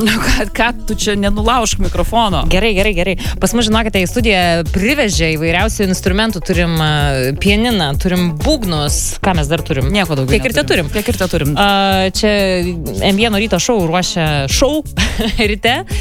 Ką tu čia nenulaužk mikrofono? Gerai. Pas mus, žinokite, į studiją privežė įvairiausių instrumentų. Turim pianiną, turim būgnus. Ką mes dar turim? Nieko daugiau. Kiek ir te turim. Čia Čia M1 ryto šou ruošia šou ryte.